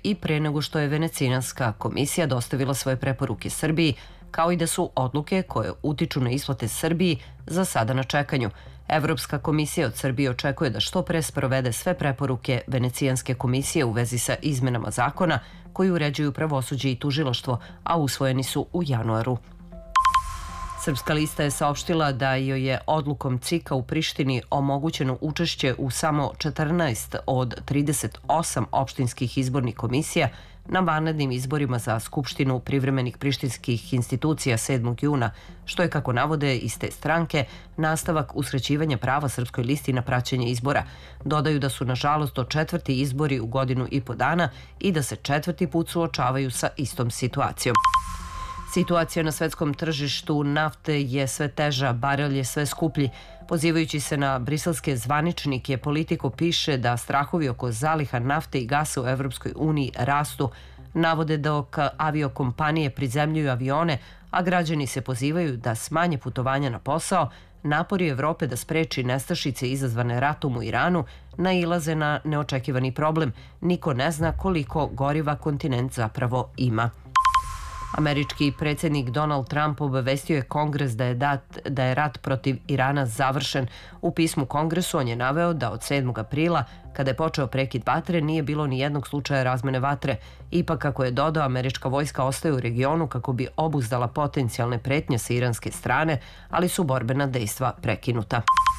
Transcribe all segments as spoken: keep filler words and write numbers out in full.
i pre nego što je Venecijanska komisija dostavila svoje preporuke Srbiji, kao i da su odluke koje utiču na isplate Srbiji za sada na čekanju. Evropska komisija od Srbije očekuje da što pre sprovede sve preporuke Venecijanske komisije u vezi sa izmenama zakona koji uređuju pravosuđe i tužilaštvo, a usvojeni su u januaru. Srpska lista je saopštila da joj je odlukom C I K-a u Prištini omogućeno učešće u samo četrnaest od trideset osam opštinskih izbornih komisija na vanrednim izborima za Skupštinu privremenih prištinskih institucija sedmog juna, što je, kako navode iz te stranke, nastavak uskraćivanja prava Srpskoj listi na praćenje izbora. Dodaju da su, nažalost, to četvrti izbori u godinu i po dana i da se četvrti put suočavaju sa istom situacijom. Situacija na svetskom tržištu nafte je sve teža, barel je sve skuplji. Pozivajući se na briselske zvaničnike, Politico piše da strahovi oko zaliha nafte i gasa u Evropskoj uniji rastu. Navode dok aviokompanije prizemljuju avione, a građani se pozivaju da smanje putovanja na posao, napori Evrope da spreči nestašice izazvane ratom u Iranu nailaze na neočekivani problem. Niko ne zna koliko goriva kontinent zapravo ima. Američki predsjednik Donald Trump obavestio je Kongres da je, dat, da je rat protiv Irana završen. U pismu Kongresu on je naveo da od sedmog aprila, kada je počeo prekid vatre, nije bilo ni jednog slučaja razmene vatre. Ipak, kako je dodao, američka vojska ostaje u regionu kako bi obuzdala potencijalne pretnje sa iranske strane, ali su borbena dejstva prekinuta.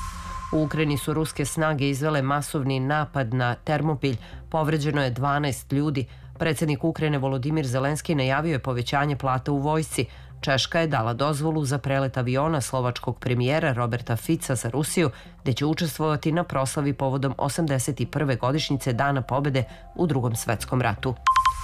U Ukrajini su ruske snage izvele masovni napad na Termopilj. Povređeno je dvanaest ljudi. Predsjednik Ukrajine Volodimir Zelenski najavio je povećanje plata u vojsci. Češka je dala dozvolu za prelet aviona slovačkog premijera Roberta Fica za Rusiju, gde će učestvovati na proslavi povodom osamdeset prve godišnjice Dana pobede u Drugom svetskom ratu.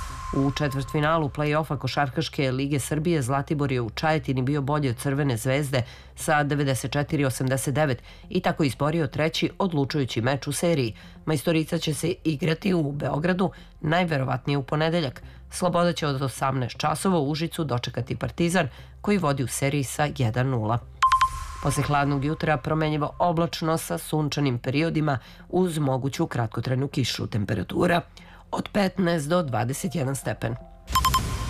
U četvrtfinalu play-offa Košarkaške lige Srbije Zlatibor je u Čajetini bio bolji od Crvene zvezde sa devedeset četiri osamdeset devet i tako izborio treći odlučujući meč u seriji. Majstorica će se igrati u Beogradu, najverovatnije u ponedeljak. Sloboda će od osamnaest časova u Užicu dočekati Partizan, koji vodi u seriji sa jedan nula. Posle hladnog jutra promenjivo oblačno sa sunčanim periodima uz moguću kratkotrajnu kišu. Temperatura od petnaest do dvadeset jedan stepen.